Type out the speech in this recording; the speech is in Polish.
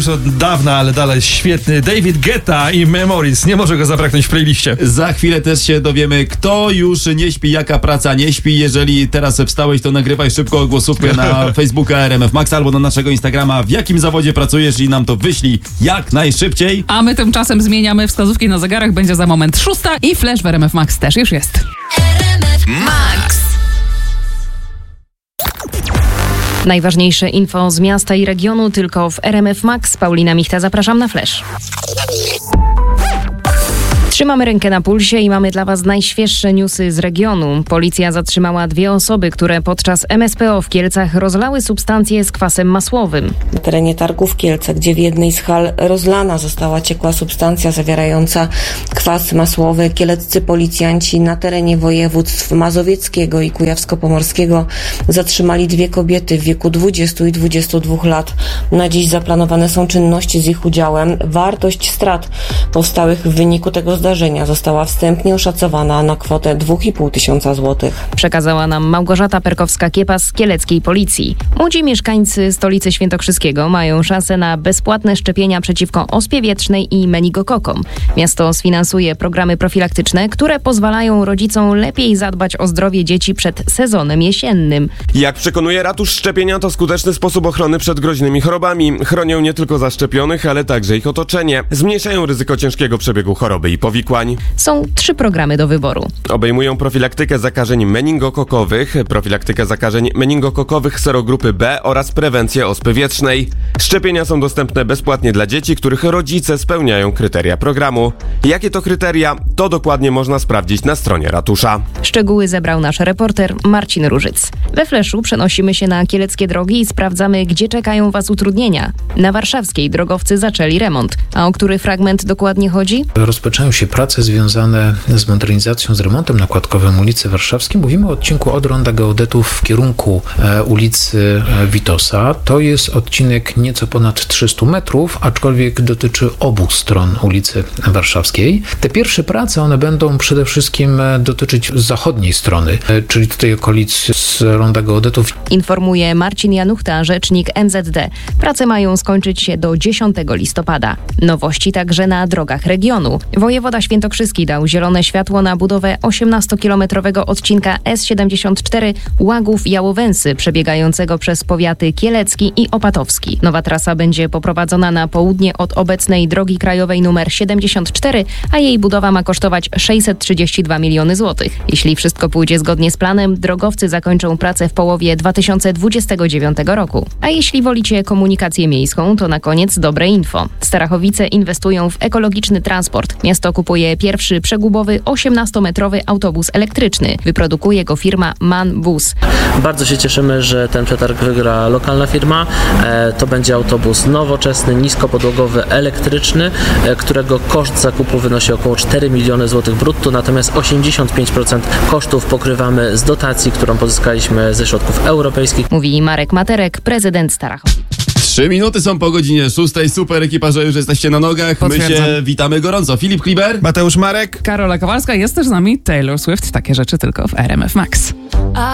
Już od dawna, ale dalej świetny David Guetta i Memories. Nie może go zabraknąć w playliście. Za chwilę też się dowiemy, kto już nie śpi, jaka praca nie śpi. Jeżeli teraz wstałeś, to nagrywaj szybko głosówkę na Facebooka RMF Max albo na naszego Instagrama, w jakim zawodzie pracujesz i nam to wyślij jak najszybciej. A my tymczasem zmieniamy wskazówki na zegarach. Będzie za moment 6 i Flash w RMF Max też już jest. RMF Max. Najważniejsze info z miasta i regionu tylko w RMF Max. Paulina Michta, zapraszam na Flash. Trzymamy rękę na pulsie i mamy dla Was najświeższe newsy z regionu. Policja zatrzymała 2 osoby, które podczas MSPO w Kielcach rozlały substancje z kwasem masłowym. Na terenie targów w Kielce, gdzie w jednej z hal rozlana została ciekła substancja zawierająca kwas masłowy, kieleccy policjanci na terenie województw mazowieckiego i kujawsko-pomorskiego zatrzymali 2 kobiety w wieku 20 i 22 lat. Na dziś zaplanowane są czynności z ich udziałem. Wartość strat powstałych w wyniku tego zdarzenia została wstępnie oszacowana na kwotę 2500 zł. Przekazała nam Małgorzata Perkowska-Kiepa z kieleckiej policji. Młodzi mieszkańcy stolicy świętokrzyskiego mają szansę na bezpłatne szczepienia przeciwko ospie wietrznej i meningokokom. Miasto sfinansuje programy profilaktyczne, które pozwalają rodzicom lepiej zadbać o zdrowie dzieci przed sezonem jesiennym. Jak przekonuje ratusz, szczepienia to skuteczny sposób ochrony przed groźnymi chorobami. Chronią nie tylko zaszczepionych, ale także ich otoczenie. Zmniejszają ryzyko ciężkiego przebiegu choroby i powikłań. Są 3 programy do wyboru. Obejmują profilaktykę zakażeń meningokokowych, profilaktykę zakażeń meningokokowych serogrupy B oraz prewencję ospy wietrznej. Szczepienia są dostępne bezpłatnie dla dzieci, których rodzice spełniają kryteria programu. Jakie to kryteria? To dokładnie można sprawdzić na stronie ratusza. Szczegóły zebrał nasz reporter Marcin Różyc. We Fleszu przenosimy się na kieleckie drogi i sprawdzamy, gdzie czekają Was utrudnienia. Na warszawskiej drogowcy zaczęli remont. A o który fragment dokładnie chodzi? Rozpoczynają się prace związane z modernizacją, z remontem nakładkowym ulicy Warszawskiej. Mówimy o odcinku od Ronda Geodetów w kierunku ulicy Witosa. To jest odcinek nieco ponad 300 metrów, aczkolwiek dotyczy obu stron ulicy Warszawskiej. Te pierwsze prace, one będą przede wszystkim dotyczyć zachodniej strony, czyli tutaj okolic z Ronda Geodetów. Informuje Marcin Januchta, rzecznik MZD. Prace mają skończyć się do 10 listopada. Nowości także na drogach regionu. Wojewoda świętokrzyski dał zielone światło na budowę 18-kilometrowego odcinka S74 Łagów-Jałowęsy, przebiegającego przez powiaty kielecki i opatowski. Nowa trasa będzie poprowadzona na południe od obecnej drogi krajowej nr 74, a jej budowa ma kosztować 632 miliony złotych. Jeśli wszystko pójdzie zgodnie z planem, drogowcy zakończą pracę w połowie 2029 roku. A jeśli wolicie komunikację miejską, to na koniec dobre info. Starachowice inwestują w ekologiczny transport. Miasto kupuje pierwszy przegubowy 18-metrowy autobus elektryczny. Wyprodukuje go firma MAN Bus. Bardzo się cieszymy, że ten przetarg wygra lokalna firma. To będzie autobus nowoczesny, niskopodłogowy, elektryczny, którego koszt zakupu wynosi około 4 miliony złotych brutto, natomiast 85% kosztów pokrywamy z dotacji, którą pozyskaliśmy ze środków europejskich. Mówi Marek Materek, prezydent Starachowic. 3 minuty są po godzinie 6. Super ekipa, że już jesteście na nogach. Potwierdzam. My się witamy gorąco. Filip Kliber, Mateusz Marek. Karola Kowalska, jest też z nami Taylor Swift. Takie rzeczy tylko w RMF Max.